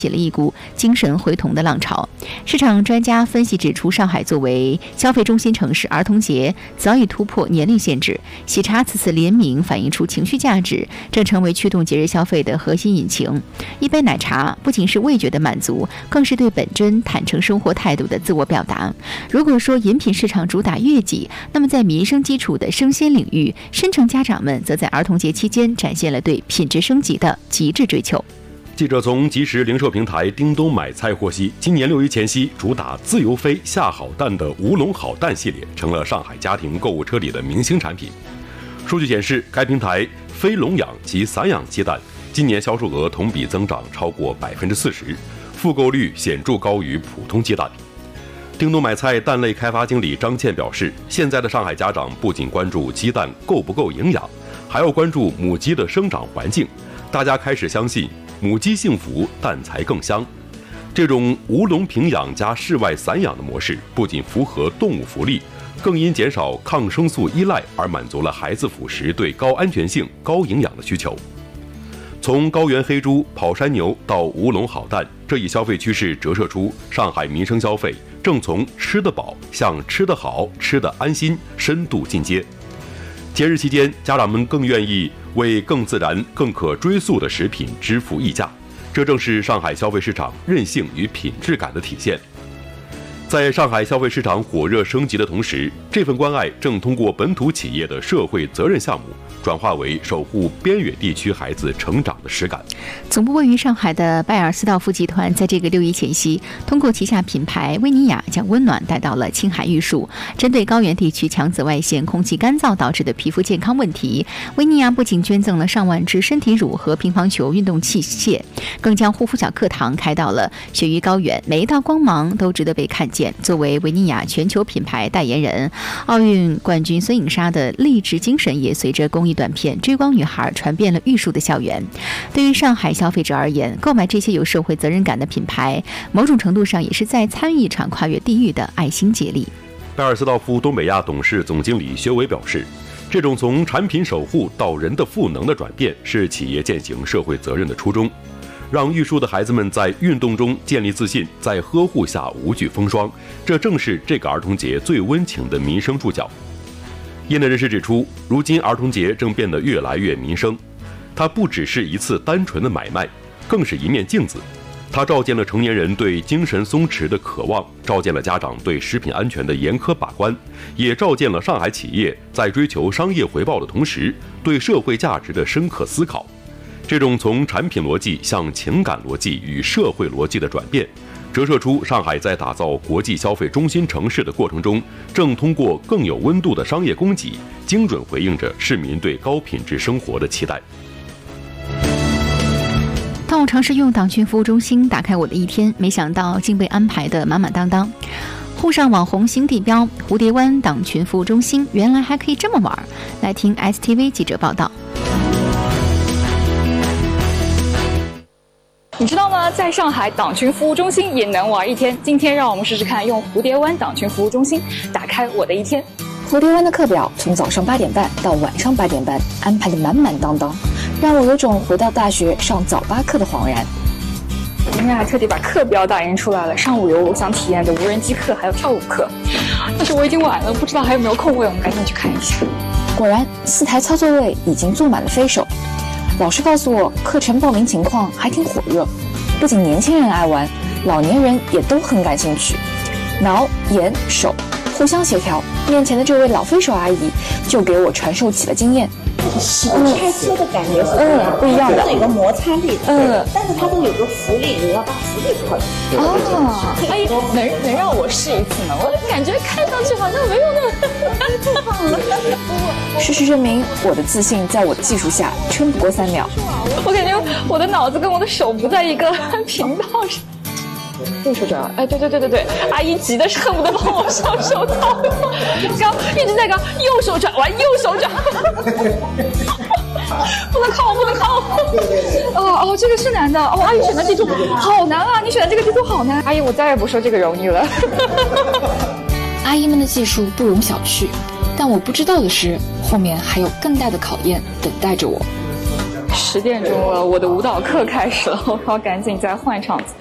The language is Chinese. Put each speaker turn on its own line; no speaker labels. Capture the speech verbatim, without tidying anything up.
起了一股精神回童的浪潮。市场专家分析指出，上海作为消费中心城市，儿童节早已突破年龄限制，喜茶此次联名反映出情绪价值，正成为驱动节日消费的核心引擎。一杯奶茶不仅是味觉的满足，更是对本真坦诚生活态度的自我表达。如果说饮品市场主打悦己，那么在民生基础的生鲜领域，深城家长们则在儿童节期间展现了对品质升级的极致追求。
记者从即时零售平台叮咚买菜获悉，今年六一前夕，主打自由飞下好蛋的吴龙好蛋系列成了上海家庭购物车里的明星产品。数据显示，该平台非笼养及散养鸡蛋今年销售额同比增长超过百分之四十，复购率显著高于普通鸡蛋。叮咚买菜蛋类开发经理张倩表示，现在的上海家长不仅关注鸡蛋够不够营养，还要关注母鸡的生长环境。大家开始相信母鸡幸福，蛋才更香。这种无笼平养加室外散养的模式，不仅符合动物福利，更因减少抗生素依赖而满足了孩子辅食对高安全性、高营养的需求。从高原黑猪、跑山牛到无笼好蛋，这一消费趋势折射出上海民生消费正从吃得饱向吃得好、吃得安心深度进阶。节日期间，家长们更愿意为更自然、更可追溯的食品支付溢价，这正是上海消费市场韧性与品质感的体现。在上海消费市场火热升级的同时，这份关爱正通过本土企业的社会责任项目，转化为守护边远地区孩子成长的实感。
总部位于上海的拜尔斯道夫集团，在这个六一前夕，通过旗下品牌薇尼雅，将温暖带到了青海玉树。针对高原地区强紫外线、空气干燥导致的皮肤健康问题，薇尼雅不仅捐赠了上万支身体乳和乒乓球运动器械，更将护肤小课堂开到了雪域高原，每一道光芒都值得被看见。作为维尼雅全球品牌代言人，奥运冠军孙颖莎的励志精神也随着公益短片《追光女孩》传遍了玉树的校园。对于上海消费者而言，购买这些有社会责任感的品牌，某种程度上也是在参与一场跨越地域的爱心接力。
拜尔斯道夫东北亚董事总经理薛伟表示，这种从产品守护到人的赋能的转变，是企业践行社会责任的初衷。让玉树的孩子们在运动中建立自信，在呵护下无惧风霜，这正是这个儿童节最温情的民生注脚。业内人士指出，如今儿童节正变得越来越民生，它不只是一次单纯的买卖，更是一面镜子。它照见了成年人对精神松弛的渴望，照见了家长对食品安全的严苛把关，也照见了上海企业在追求商业回报的同时，对社会价值的深刻思考。这种从产品逻辑向情感逻辑与社会逻辑的转变，折射出上海在打造国际消费中心城市的过程中，正通过更有温度的商业供给，精准回应着市民对高品质生活的期待。
当我尝试用党群服务中心打开我的一天，没想到竟被安排得满满当当。沪上网红新地标蝴蝶湾党群服务中心，原来还可以这么玩。来听 S T V 记者报道。
你知道吗？在上海党群服务中心也能玩一天。今天让我们试试看，用蝴蝶湾党群服务中心打开我的一天。
蝴蝶湾的课表从早上八点半到晚上八点半，安排的满满当当，让我有种回到大学上早八课的恍然。
今天还特地把课表打印出来了，上午有我想体验的无人机课，还有跳舞课。但是我已经晚了，不知道还有没有空位，我们赶紧去看一下。
果然，四台操作位已经坐满了飞手。老师告诉我，课程报名情况还挺火热，不仅年轻人爱玩，老年人也都很感兴趣。脑、眼、手互相协调，面前的这位老飞手阿姨就给我传授起了经验。
嗯，开车的感觉是
嗯不一样的，
它有个摩擦力，
嗯，
但是它都有个浮力，你要把浮力靠。
哦，阿姨，能能让我试一次吗？我感觉看上去好像没有那么太棒了。
事实证明，我的自信在我的技术下撑不过三秒。
我感觉我的脑子跟我的手不在一个频道上。右手转，哎，对对对对对，阿姨急的是恨不得帮我上手套，刚一直在刚右手转，完右手转，不能靠我，不能靠我。哦哦，这个是难的哦，阿姨选的地图好难啊，你选的这个地图好难，阿姨我再也不说这个容易了。
阿姨们的技术不容小觑，但我不知道的是，后面还有更大的考验等待着我。
十点钟了，我的舞蹈课开始了，我要赶紧再换场子。